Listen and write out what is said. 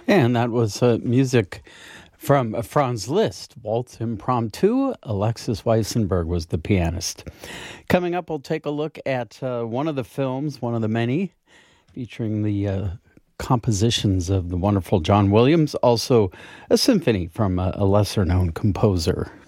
And that was music from Franz Liszt, Waltz Impromptu. Alexis Weissenberg was the pianist. Coming up, we'll take a look at one of the films, one of the many, featuring the compositions of the wonderful John Williams, also a symphony from a lesser-known composer.